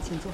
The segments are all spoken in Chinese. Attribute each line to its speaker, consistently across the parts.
Speaker 1: 请坐。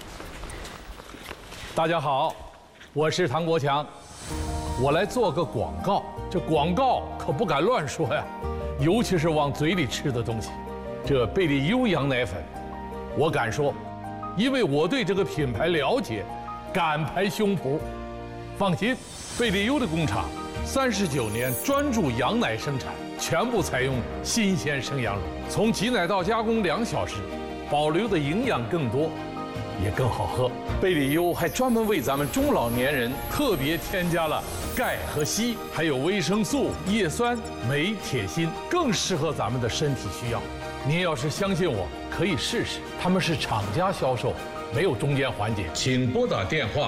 Speaker 2: 大家好，我是唐国强，我来做个广告。这广告可不敢乱说呀，尤其是往嘴里吃的东西。这贝利优羊奶粉，我敢说，因为我对这个品牌了解，敢拍胸脯。放心，贝利优的工厂39年专注羊奶生产，全部采用新鲜生羊乳，从挤奶到加工2小时，保留的营养更多，也更好喝。贝利优还专门为咱们中老年人特别添加了钙和硒，还有维生素、叶酸、镁、铁、锌，更适合咱们的身体需要。您要是相信我，可以试试。他们是厂家销售，没有中间环节。请拨打电话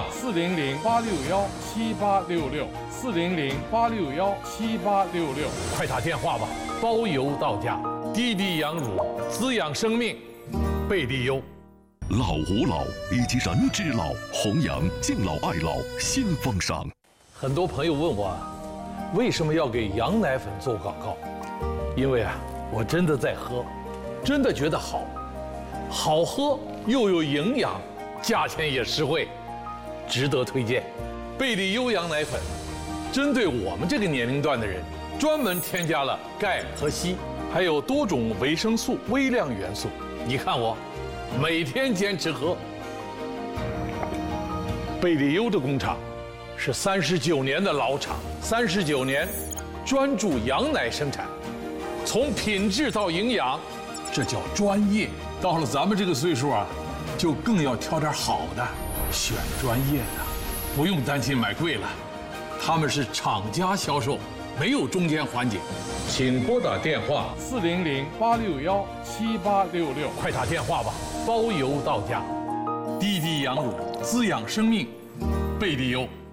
Speaker 2: 400-861-7866，400-861-7866，快打电话吧，包邮到家。滴滴羊乳滋养生命，贝利优。
Speaker 3: 老吾老以及人之老，弘扬敬老爱老新风尚。
Speaker 2: 很多朋友问我，为什么要给羊奶粉做广告？因为我真的在喝，真的觉得好，好喝又有营养，价钱也实惠，值得推荐。贝利优羊奶粉，针对我们这个年龄段的人，专门添加了钙和硒，还有多种维生素、微量元素。你看我，每天坚持喝。贝利优的工厂是39年的老厂，39年专注羊奶生产，从品质到营养，这叫专业。到了咱们这个岁数就更要挑点好的，选专业的，不用担心买贵了。他们是厂家销售，没有中间环节。请拨打电话400-861-7866，快打电话吧，包邮到家。滴滴羊乳滋养生命，贝利优。